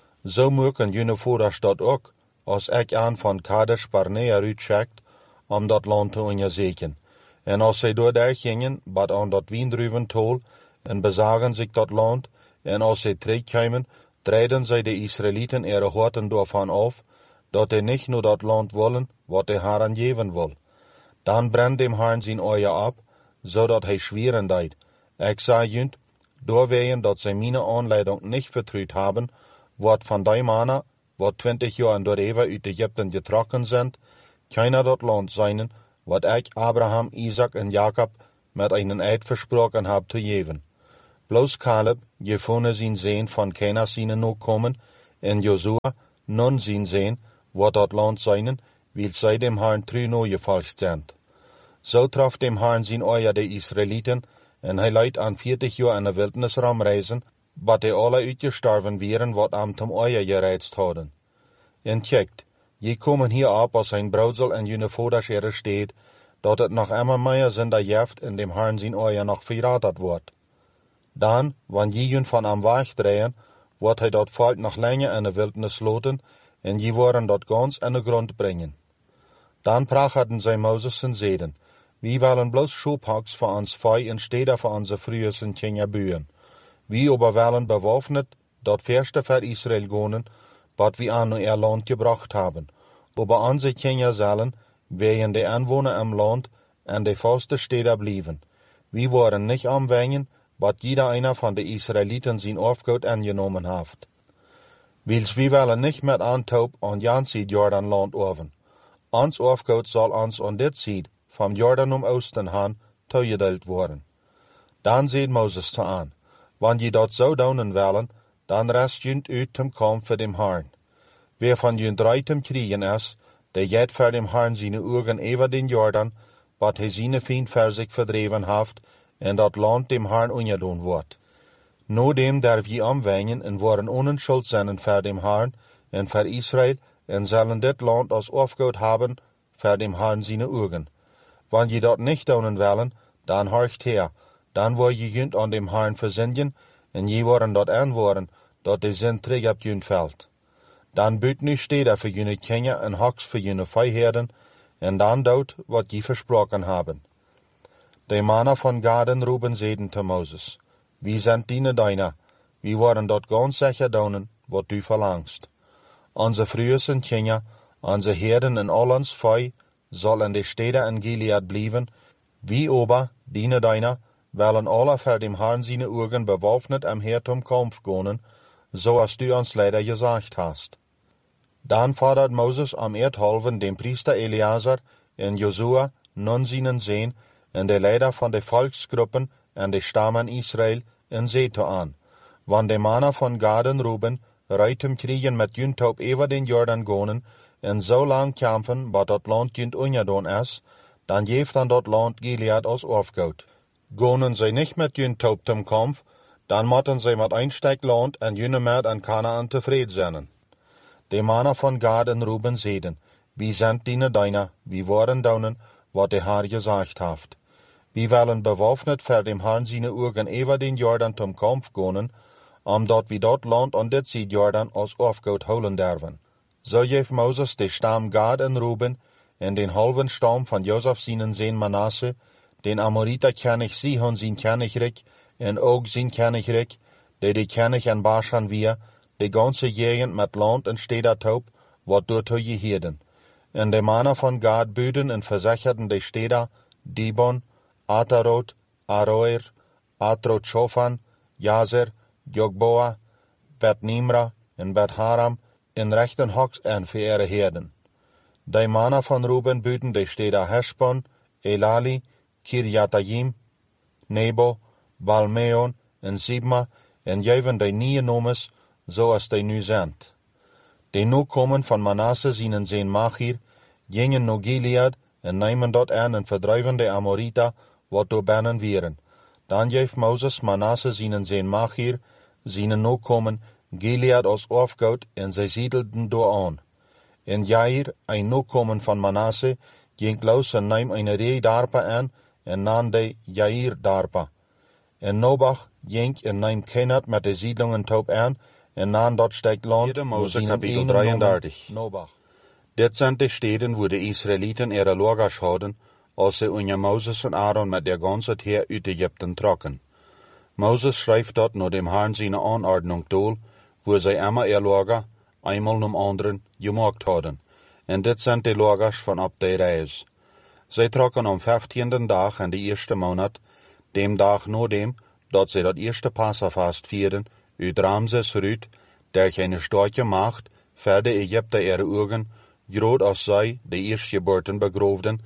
So mögen jene Vorderstadt auch, als ich an von Kadesh Barnea rütschickt, um dort Land zu untersuchen. Und als sie dort gingen, bat an dort Wien drüben toll, und besagen sich dort Land, und als sie zurückkamen, treten sie die Israeliten ihre Horten davon auf, dat sie nicht nur dort Land wollen, wat der Herr angeben will. Dann brennt dem Herrn sein Euer ab, so dat er schweren deit. Ich sag jünt, doorwegen dat sie meine Anleitung nicht vertrüht haben, wat von die Männer, wat zwanzig Jahren dort über uit Ägypten getrokken sind, keiner dort Land seinen, wat ik Abraham, Isaac en Jacob met einen Eid versprochen hab te geven. Bloos Caleb, Jefone zijn zeen van Kena zijn ook komen, en Josua, nun zijn zeen, wat dat land zijn, wil zij dem Herrn tru no gefolgt zijn. Zo traf dem Herrn zijn oja de Israeliten, en hij leidt aan veertig jaar in de wildnisram reizen, wat de alle uitgestorven wären, wat am tom oja gereizt hadden. En checkt, je komen hier op als een brouwsel en jene voders er steht, dat het nog immer meer sind der jeft in dem Herrn zijn oja nog verratet wordt. Dan, wanneer je van am weg drehen, wordt hij dat volk nog länger in de wildnis loten, en je worden dat ganz in de grond brengen. Dan prachten zij Moses en zeiden, wie willen bloos schoophaks voor ons vee en steder voor onze vroegers en kinderen buien. Wie aber willen bewaffnet, dat verste voor Israël gonen, wat we aan ihr land gebracht haben. Aber onze kinderen zullen, wegen de Anwohner im Land, en de vaste steder blijven. We worden nicht anwengen, wat jeder einer von de Israeliten zijn Aufgaut angenommen heeft. Wils we willen nicht met aantaub an jan Sied Jordanland oven. Ons Aufgaut zal ons on dit Sied, vom Jordan um Osten han, toegedeeld worden. Dan zeid Moses te aan, wanneer je dat zo doen willen, dan rest junt uit tem kamp voor dem Herrn. Wer van junt reitem kriegen is, de jet voor dem Herrn zijn ogen over den Jordan, wat hij zijn vriend voor zich verdreven heeft, en dat land dem Herrn ungedaan wordt. No dem darf je omwengen en worden onschuld zijn voor dem Herrn en voor Israël, en zullen dit land als Aufgaut haben voor dem Herrn zijn ogen. Wanneer je dat niet doen willen, dan horcht her, dan word je junt aan dem Herrn verzinnen, en je worden dat aanwoorden, dat de zin terug op junt veld. Dan buit nu steder voor jene kinderen en haks voor jene vijherden, en dan dood wat je versproken hebben. De mannen van Gad en Ruben zeiden te Moses, wie zijn dienen deiner, wie worden dat ganz sicher doen, wat du verlangst. Onze vroegers en kinderen, onze herden en al ons vee, zal in de steden in Gilead blijven, wie ober, dienen deiner, willen alle voor dem Herrn zijn ogen bewaffnet am Herd um Kampf gonen, zoals du ons leider gesagt hast. Dan fordert Moses am Erdhalven dem Priester Eleazar en Josua, nun seinen Zeen, en de leider van de volksgruppen en de stammen Israël, en zeete aan, wann de mannen van Gad en Ruben ruitem kriegen met junt op over den Jordan gonen, en zo lang kampen, wat dat land junt ungedaan is, dan geeft dan dat land Gilead als Aufgaut. Gonen zij nicht met junt op dem Kampf, dan moeten zij met einsteig land en jene met en Kanaan tevreden zijn. De mannen van Gad en Ruben zeiden, wie zijn dienen deiner, wie worden daunen, wat de Herr gesagt heeft. Wie willen bewaffnet voor dem Herrn zijn ogen over den Jordan zum Kampf gonen, omdat we dat land aan dit Sied Jordan als Aufgaut holen derven. Zo geeft Moses de stam Gad en Ruben en den halven stam van Josef zijn zeen Manasse, den Amorita König Sihon zijn Königreich en ook zijn Königreich, de de König en Bashan wir, de ganze Gegend met land en steder taub, wat door te geheden. En de mannen van Gad buden en verzecherden de steder Dibon, Atarot, Aroer, Atrot-Shofan, Jazer, Jogboa, Bet-Nimra en Bet-Haram in rechten hoks en voor ihre herden. De mannen van Ruben buden de steder Heshbon, Elali, Kirjatayim, Nebo, Balmeon en Sibma en geven de nieuwe nomes zoals de nu zijn. De nu komen van Manasse zijn zijn Machir, gingen naar Gilead en nemen dat aan en verdrijven de Amorita, wat door bannen wieren. Dan geeft Moses Manasse zijn zijn Machir, zijn nu komen Gilead als Aufgaut en zij siedelden door aan. En Jair, een nu komen van Manasse, ging los en neem een ree darpa aan en nam de Jair darpa. En Nobach ging en neem Kenat met de siedlungen taub aan, en nam dat stuk land, Mose kapitel drieëndertig. Nobach. Dit zijn de steden wo de Israeliten ihre Lagers hadden, als ze onder Moses en Aaron met der ganze Heer uit Egypten trokken. Moses schrijft dat naar dem Herrn zijn Anordnung doel, wo zij immer ihr Lager, einmal num anderen, gemaakt hadden. En dit zijn de Lagers van op de reis. Zij trokken am vijftienden dag in de eerste maand, dem dag na dem, dat zij dat eerste Passafast vierden, uit Ramses Rüt, der geen starke macht, voor de Egypter ihre ogen, groot als zij, de eerstgeboorten begroofden,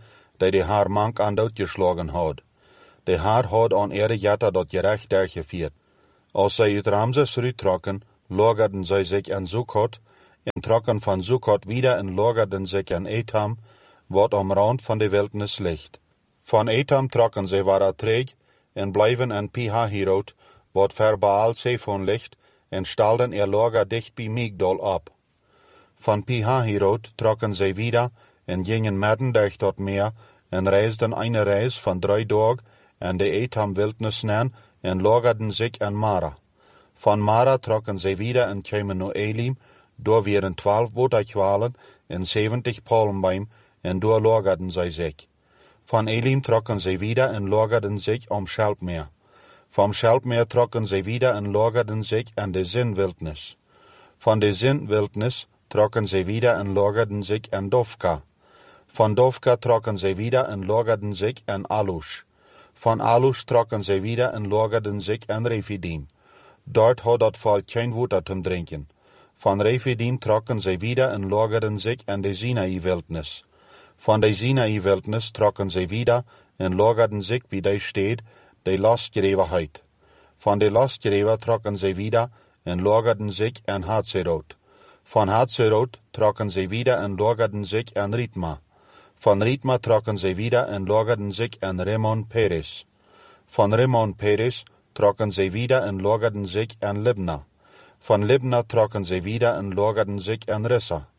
die de haar mank aan doodgeslagen had. De haar had aan ere jatta dat gerecht dergevierd. Als zij uit Ramses uittrokken, lagerden zij zich in Sukkot, en trokken van Sukkot wieder en lagerden zich in Etam, wat am rand van de wildnis ligt. Van Etam trokken zij waar treeg, en blijven in Pihahirot, wat ver Baal Zephon ligt, en stalden ihr Lager dicht bij Migdol op. Van Pihahirot trokken zij wieder, en gingen midden durch dat meer, en reisden eine reis van drie dagen en de Etam-wildnis neer, en lagerden zich in Mara. Van Mara trokken zij wieder en kwamen naar Elim, door waren twaalf boterkwalen en zeventig palmbeim, en door lagerden zij zich. Van Elim trokken zij wieder en lagerden zich om Schelpmeer. Vom Schelpmeer trokken zij wieder en lagerden zich in de Zin-wildnis. Van de Zin-wildnis trokken zij wieder en lagerden zich in Dovka. Van Dovka trokken zij wieder en lagerden zich in Alush. Van Alush trokken zij wieder en lagerden zich in Rephidim. Dort had dat volk geen water te drinken. Van Rephidim trokken zij wieder en lagerden zich in de Sinai-wildnis. Van de Sinai-wildnis trokken zij wieder en lagerden zich bij de stad, de lastgerevenheid. Van de lastgereven trokken zij wieder en lagerden zich in Hatzerot. Van Hatzerot trokken zij wieder en lagerden zich in Ritma. Van Ritma trokken zij wieder en lagerden zich in Rimmon Peres. Van Rimmon Peres trokken zij wieder en lagerden zich in Libna. Van Libna trokken zij wieder en lagerden zich in Rissa.